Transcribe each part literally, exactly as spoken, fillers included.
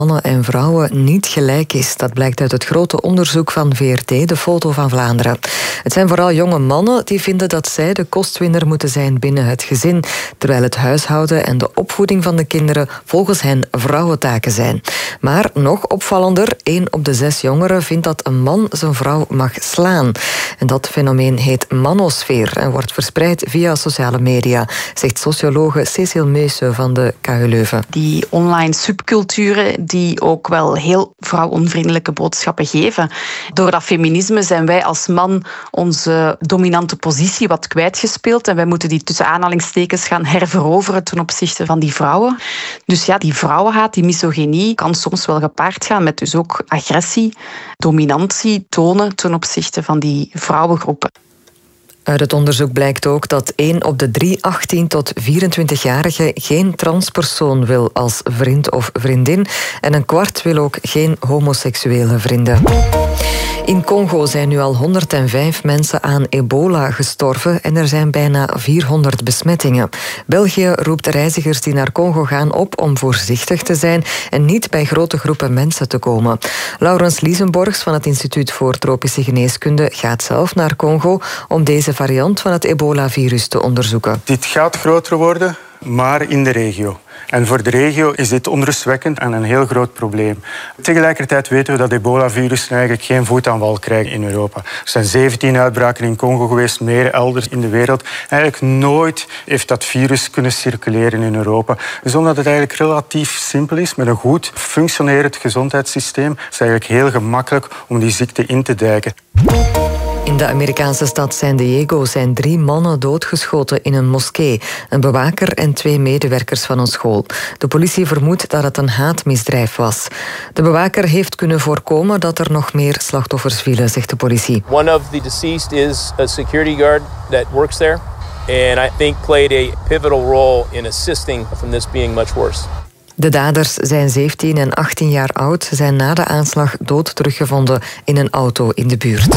mannen en vrouwen niet gelijk is. Dat blijkt uit het grote onderzoek van V R T, de Foto van Vlaanderen. Het zijn vooral jonge mannen die vinden dat zij de kostwinner moeten zijn binnen het gezin, terwijl het huishouden en de opvoeding van de kinderen volgens hen vrouwentaken zijn. Maar nog opvallender, één op de zes jongeren vindt dat een man zijn vrouw mag slaan. En dat fenomeen heet manosfeer en wordt verspreid via sociale media, zegt sociologe Cecile Meuse van de K U Leuven. Die online subculturen die ook wel heel vrouwonvriendelijke boodschappen geven. Door dat feminisme zijn wij als man onze dominante positie wat kwijtgespeeld en wij moeten die tussen aanhalingstekens gaan herveroveren ten opzichte van die vrouwen. Dus ja, die vrouwenhaat, die misogynie kan soms wel gepaard gaan met dus ook agressie, dominantie tonen ten opzichte van die vrouwengroepen. Uit het onderzoek blijkt ook dat één op de drie achttien tot vierentwintig-jarigen geen transpersoon wil als vriend of vriendin en een kwart wil ook geen homoseksuele vrienden. In Congo zijn nu al honderdvijf mensen aan ebola gestorven en er zijn bijna vierhonderd besmettingen. België roept reizigers die naar Congo gaan op om voorzichtig te zijn en niet bij grote groepen mensen te komen. Laurens Liesenborgs van het Instituut voor Tropische Geneeskunde gaat zelf naar Congo om deze variant van het ebola-virus te onderzoeken. Dit gaat groter worden, maar in de regio. En voor de regio is dit onrustwekkend en een heel groot probleem. Tegelijkertijd weten we dat ebola-virus eigenlijk geen voet aan wal krijgt in Europa. Er zijn zeventien uitbraken in Congo geweest, meer elders in de wereld. Eigenlijk nooit heeft dat virus kunnen circuleren in Europa. Dus omdat het eigenlijk relatief simpel is, met een goed functionerend gezondheidssysteem, is het eigenlijk heel gemakkelijk om die ziekte in te dijken. In de Amerikaanse stad San Diego zijn drie mannen doodgeschoten in een moskee. Een bewaker en twee medewerkers van een school. De politie vermoedt dat het een haatmisdrijf was. De bewaker heeft kunnen voorkomen dat er nog meer slachtoffers vielen, zegt de politie. One of the deceased is a security guard that works there. And I think played a pivotal role in assisting from this being much worse. De daders zijn zeventien en achttien jaar oud. Ze zijn na de aanslag dood teruggevonden in een auto in de buurt.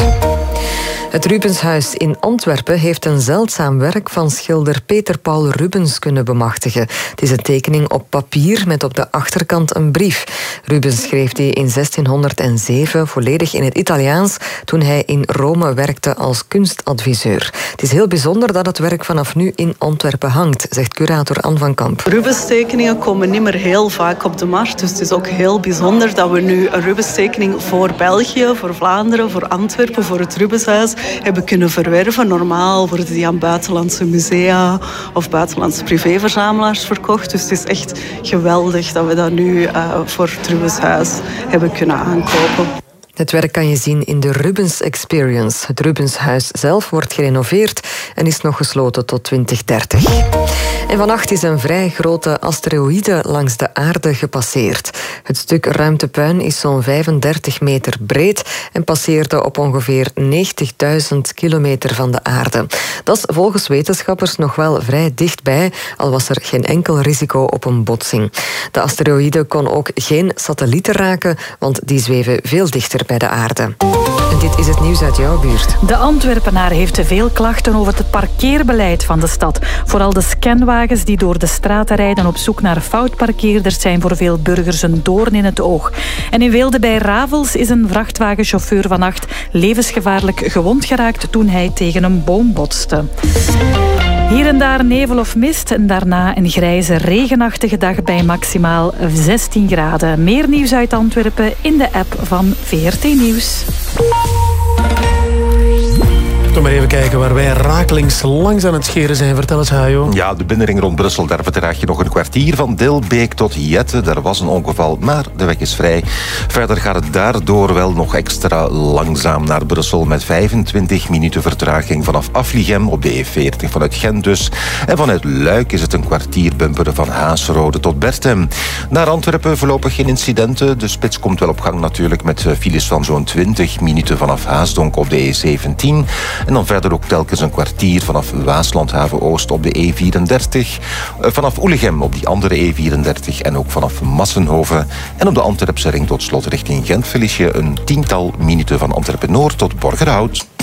Het Rubenshuis in Antwerpen heeft een zeldzaam werk van schilder Peter Paul Rubens kunnen bemachtigen. Het is een tekening op papier met op de achterkant een brief. Rubens schreef die in zestienhonderdzeven volledig in het Italiaans toen hij in Rome werkte als kunstadviseur. Het is heel bijzonder dat het werk vanaf nu in Antwerpen hangt, zegt curator Anne van Kamp. Rubens tekeningen komen niet meer heel vaak op de markt, dus het is ook heel bijzonder dat we nu een Rubens tekening voor België, voor Vlaanderen, voor Antwerpen, voor het Rubenshuis hebben kunnen verwerven. Normaal worden die aan buitenlandse musea of buitenlandse privéverzamelaars verkocht. Dus het is echt geweldig dat we dat nu uh, voor het Rubenshuis hebben kunnen aankopen. Het werk kan je zien in de Rubens Experience. Het Rubenshuis zelf wordt gerenoveerd en is nog gesloten tot twintig dertig. En vannacht is een vrij grote asteroïde langs de aarde gepasseerd. Het stuk ruimtepuin is zo'n vijfendertig meter breed en passeerde op ongeveer negentigduizend kilometer van de aarde. Dat is volgens wetenschappers nog wel vrij dichtbij, al was er geen enkel risico op een botsing. De asteroïde kon ook geen satellieten raken, want die zweven veel dichter bij de aarde. En dit is het nieuws uit jouw buurt. De Antwerpenaar heeft te veel klachten over het parkeerbeleid van de stad. Vooral de scanwagens die door de straten rijden op zoek naar foutparkeerders zijn voor veel burgers een doorn in het oog. En in Weelde bij Ravels is een vrachtwagenchauffeur vannacht levensgevaarlijk gewond geraakt toen hij tegen een boom botste. Hier en daar nevel of mist en daarna een grijze, regenachtige dag bij maximaal zestien graden. Meer nieuws uit Antwerpen in de app van V R T Nieuws. Kom maar even kijken waar wij rakelings langs aan het scheren zijn. Vertel eens, Hajo. Ja, de binnenring rond Brussel, daar vertraag je nog een kwartier van Dilbeek tot Jette. Daar was een ongeval, maar de weg is vrij. Verder gaat het daardoor wel nog extra langzaam naar Brussel met vijfentwintig minuten vertraging vanaf Afligem op de E veertig vanuit Gent dus. En vanuit Luik is het een kwartier bumperen van Haasrode tot Bertem. Naar Antwerpen voorlopig geen incidenten. De spits komt wel op gang natuurlijk met files van zo'n twintig minuten vanaf Haasdonk op de E zeventien. En dan verder ook telkens een kwartier vanaf Waaslandhaven Oost op de E vierendertig. Vanaf Oelegem op die andere E vierendertig en ook vanaf Massenhoven. En op de Antwerpse ring tot slot richting Gent verlies je een tiental minuten van Antwerpen Noord tot Borgerhout.